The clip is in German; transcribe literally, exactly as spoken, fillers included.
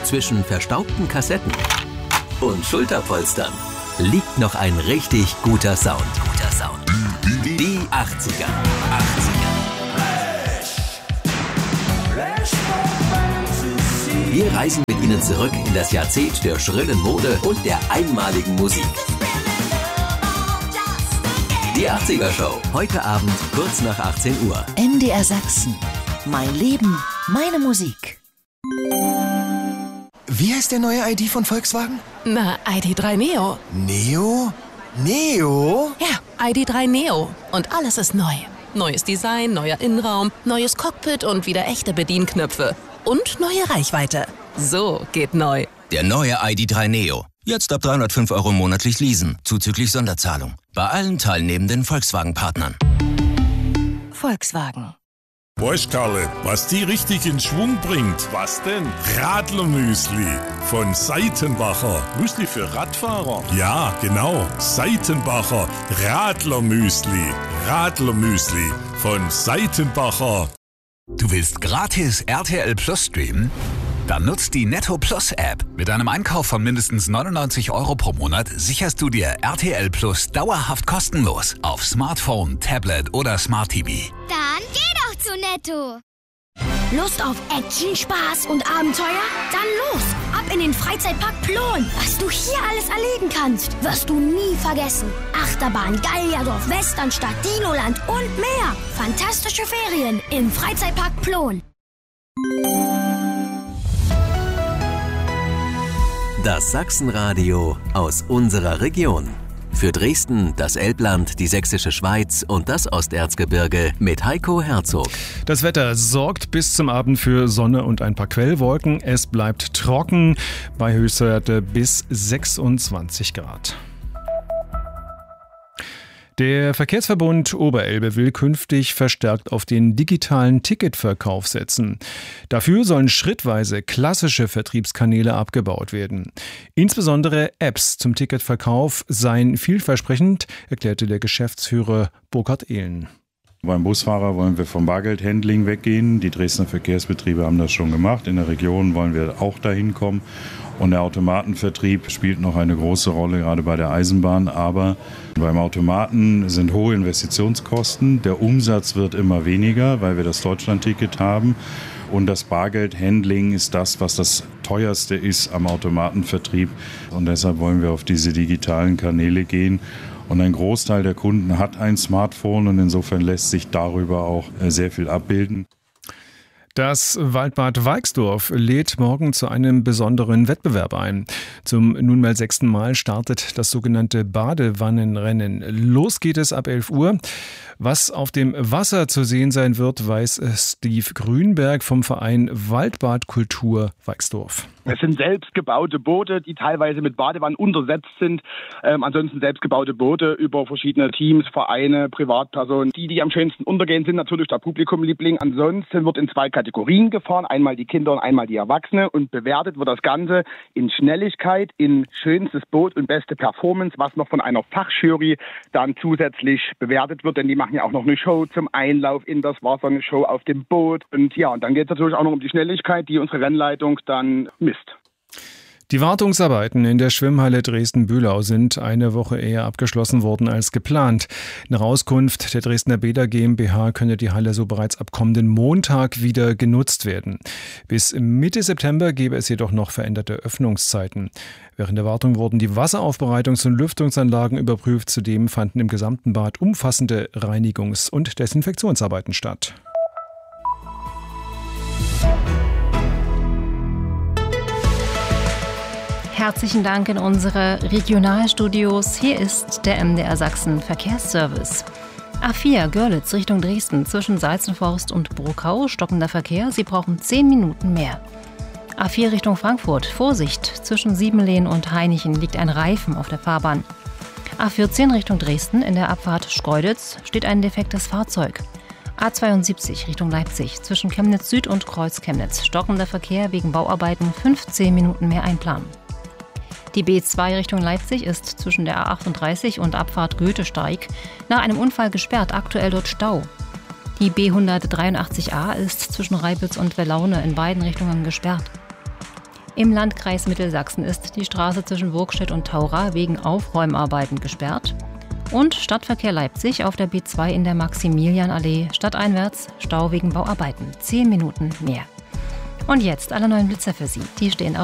Zwischen verstaubten Kassetten und Schulterpolstern liegt noch ein richtig guter Sound. Guter Sound. Die achtziger. achtziger. Wir reisen mit Ihnen zurück in das Jahrzehnt der schrillen Mode und der einmaligen Musik. Die achtziger Show. Heute Abend kurz nach achtzehn Uhr. M D R Sachsen. Mein Leben, meine Musik. Wie heißt der neue I D von Volkswagen? Na, I D drei Neo. Neo? Neo? Ja, I D drei Neo. Und alles ist neu. Neues Design, neuer Innenraum, neues Cockpit und wieder echte Bedienknöpfe. Und neue Reichweite. So geht neu. Der neue I D drei Neo. Jetzt ab dreihundertfünf Euro monatlich leasen, zuzüglich Sonderzahlung. Bei allen teilnehmenden Volkswagen-Partnern. Volkswagen. Weißt, Karle, was die richtig in Schwung bringt? Was denn? Radlermüsli von Seitenbacher. Müsli für Radfahrer? Ja, genau. Seitenbacher Radlermüsli. Radlermüsli von Seitenbacher. Du willst gratis R T L Plus streamen? Dann nutzt die Netto Plus App. Mit einem Einkauf von mindestens neunundneunzig Euro pro Monat sicherst du dir R T L Plus dauerhaft kostenlos auf Smartphone, Tablet oder Smart T V. Dann geh doch zu Netto. Lust auf Action, Spaß und Abenteuer? Dann los! Ab in den Freizeitpark Plon. Was du hier alles erleben kannst, wirst du nie vergessen. Achterbahn, Gallierdorf, Westernstadt, Dinoland und mehr. Fantastische Ferien im Freizeitpark Plon. Das Sachsenradio aus unserer Region. Für Dresden, das Elbland, die Sächsische Schweiz und das Osterzgebirge mit Heiko Herzog. Das Wetter sorgt bis zum Abend für Sonne und ein paar Quellwolken. Es bleibt trocken bei Höchstwerte bis sechsundzwanzig Grad. Der Verkehrsverbund Oberelbe will künftig verstärkt auf den digitalen Ticketverkauf setzen. Dafür sollen schrittweise klassische Vertriebskanäle abgebaut werden. Insbesondere Apps zum Ticketverkauf seien vielversprechend, erklärte der Geschäftsführer Burkhard Ehlen. Beim Busfahrer wollen wir vom Bargeldhandling weggehen. Die Dresdner Verkehrsbetriebe haben das schon gemacht. In der Region wollen wir auch dahin kommen. Und der Automatenvertrieb spielt noch eine große Rolle, gerade bei der Eisenbahn. Aber beim Automaten sind hohe Investitionskosten. Der Umsatz wird immer weniger, weil wir das Deutschlandticket haben. Und das Bargeldhandling ist das, was das teuerste ist am Automatenvertrieb. Und deshalb wollen wir auf diese digitalen Kanäle gehen. Und ein Großteil der Kunden hat ein Smartphone und insofern lässt sich darüber auch sehr viel abbilden. Das Waldbad Weixdorf lädt morgen zu einem besonderen Wettbewerb ein. Zum nunmehr sechsten Mal startet das sogenannte Badewannenrennen. Los geht es ab elf Uhr. Was auf dem Wasser zu sehen sein wird, weiß Steve Grünberg vom Verein Waldbad Kultur Weixdorf. Es sind selbstgebaute Boote, die teilweise mit Badewannen untersetzt sind. Ähm, ansonsten selbstgebaute Boote über verschiedene Teams, Vereine, Privatpersonen. Die, die am schönsten untergehen, sind natürlich der Publikumliebling. Ansonsten wird in zwei Kategorien gefahren. Einmal die Kinder und einmal die Erwachsene. Und bewertet wird das Ganze in Schnelligkeit, in schönstes Boot und beste Performance, was noch von einer Fachjury dann zusätzlich bewertet wird. Denn die machen ja auch noch eine Show zum Einlauf in das Wasser, eine Show auf dem Boot. Und ja, und dann geht es natürlich auch noch um die Schnelligkeit, die unsere Rennleitung dann misst. Die Wartungsarbeiten in der Schwimmhalle Dresden-Bühlau sind eine Woche eher abgeschlossen worden als geplant. Nach Auskunft der Dresdner Bäder GmbH könne die Halle so bereits ab kommenden Montag wieder genutzt werden. Bis Mitte September gäbe es jedoch noch veränderte Öffnungszeiten. Während der Wartung wurden die Wasseraufbereitungs- und Lüftungsanlagen überprüft. Zudem fanden im gesamten Bad umfassende Reinigungs- und Desinfektionsarbeiten statt. Herzlichen Dank in unsere Regionalstudios. Hier ist der M D R Sachsen Verkehrsservice. A vier Görlitz Richtung Dresden zwischen Salzenforst und Bruckau. Stockender Verkehr, Sie brauchen zehn Minuten mehr. A vier Richtung Frankfurt. Vorsicht, zwischen Siebenlehen und Hainichen liegt ein Reifen auf der Fahrbahn. A vierzehn Richtung Dresden in der Abfahrt Schkeuditz steht ein defektes Fahrzeug. A zweiundsiebzig Richtung Leipzig zwischen Chemnitz Süd und Kreuz Chemnitz. Stockender Verkehr wegen Bauarbeiten, fünfzehn Minuten mehr einplanen. Die B zwei Richtung Leipzig ist zwischen der A achtunddreißig und Abfahrt Goethesteig nach einem Unfall gesperrt, aktuell dort Stau. Die B hundertdreiundachtzig A ist zwischen Reibitz und Wellaune in beiden Richtungen gesperrt. Im Landkreis Mittelsachsen ist die Straße zwischen Burgstedt und Taura wegen Aufräumarbeiten gesperrt. Und Stadtverkehr Leipzig auf der B zwei in der Maximilianallee stadteinwärts, Stau wegen Bauarbeiten. Zehn Minuten mehr. Und jetzt alle neuen Blitzer für Sie. Die stehen auf